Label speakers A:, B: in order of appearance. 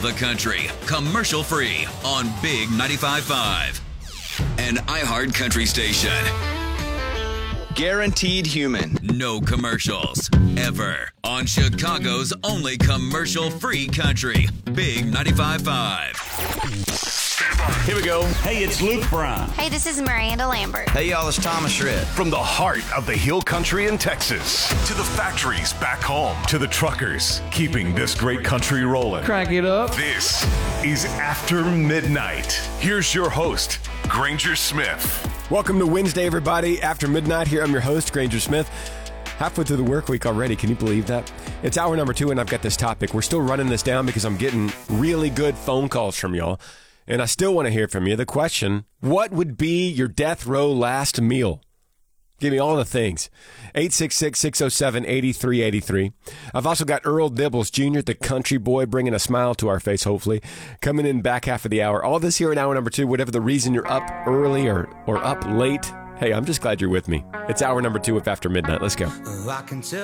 A: the country, commercial-free on Big 95.5. An iHeart country station.
B: Guaranteed human.
A: No commercials, ever. On Chicago's only commercial-free country, Big 95.5.
C: Here we go. Hey, it's Luke Brown.
D: Hey, this is Miranda Lambert.
B: Hey, y'all, it's Thomas Shred.
E: From the heart of the Hill Country in Texas to the factories back home to the truckers keeping this great country rolling.
F: Crank it up.
E: This is After Midnight. Here's your host, Granger Smith.
G: Welcome to Wednesday, everybody. After Midnight, here I'm your host, Granger Smith. Halfway through the work week already. Can you believe that? It's hour number 2, and I've got this topic. We're still running this down because I'm getting really good phone calls from y'all. And I still want to hear from you. The question, what would be your death row last meal? Give me all the things. 866-607-8383. I've also got Earl Dibbles Jr., the country boy, bringing a smile to our face, hopefully. Coming in back half of the hour. All this here in hour number 2, whatever the reason you're up early or up late. Hey, I'm just glad you're with me. It's hour number 2 of After Midnight. Let's go.
H: I can tell